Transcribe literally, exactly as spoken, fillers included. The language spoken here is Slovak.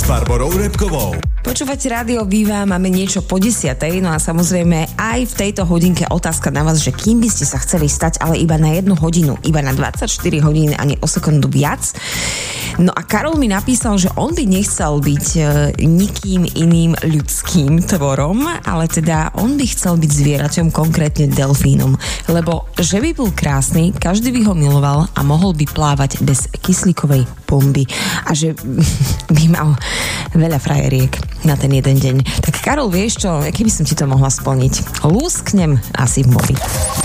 s Barborou Repkovou. Počúvate Rádio Viva, máme niečo po desiatej, no a samozrejme aj v tejto hodinke otázka na vás, že kým by ste sa chceli stať, ale iba na jednu hodinu, iba na dvadsaťštyri hodín, ani o sekundu viac. No a Karol mi napísal, že on by nechcel byť e, nikým iným ľudským tvorom, ale teda on by chcel byť zvieraťom, konkrétne delfínom, lebo že by bol krásny, každý by ho miloval a mohol by plávať bez kyslíkovej bomby a že by mal veľa frajeriek na ten jeden deň. Tak Karol, vieš čo, keby som ti to mohla splniť? Lúsknem asi v mori.